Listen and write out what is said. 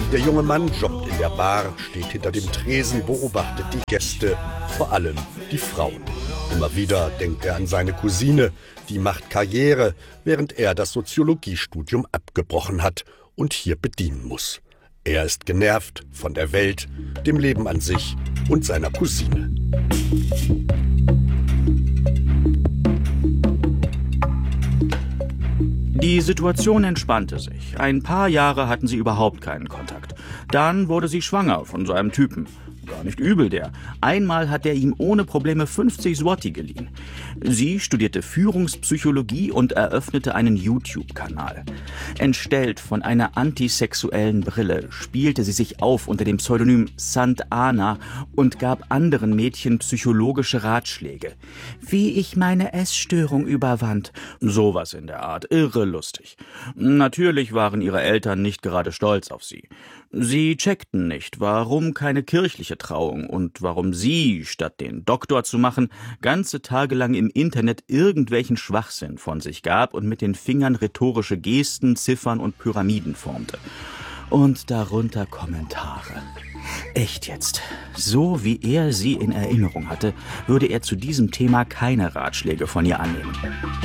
Der junge Mann jobbt in der Bar, steht hinter dem Tresen, beobachtet die Gäste, vor allem die Frauen. Immer wieder denkt er an seine Cousine, die macht Karriere, während er das Soziologiestudium abgebrochen hat und hier bedienen muss. Er ist genervt von der Welt, dem Leben an sich und seiner Cousine. Die Situation entspannte sich. Ein paar Jahre hatten sie überhaupt keinen Kontakt. Dann wurde sie schwanger von so einem Typen. Gar nicht übel, der. Einmal hat er ihm ohne Probleme 50 Zloty geliehen. Sie studierte Führungspsychologie und eröffnete einen YouTube-Kanal. Entstellt von einer antisexuellen Brille spielte sie sich auf unter dem Pseudonym Sant Ana und gab anderen Mädchen psychologische Ratschläge. Wie ich meine Essstörung überwand. Sowas in der Art. Irre lustig. Natürlich waren ihre Eltern nicht gerade stolz auf sie. Sie checkten nicht, warum keine kirchliche Trauung und warum sie, statt den Doktor zu machen, ganze Tage lang im Internet irgendwelchen Schwachsinn von sich gab und mit den Fingern rhetorische Gesten, Ziffern und Pyramiden formte. Und darunter Kommentare. Echt jetzt. So wie er sie in Erinnerung hatte, würde er zu diesem Thema keine Ratschläge von ihr annehmen.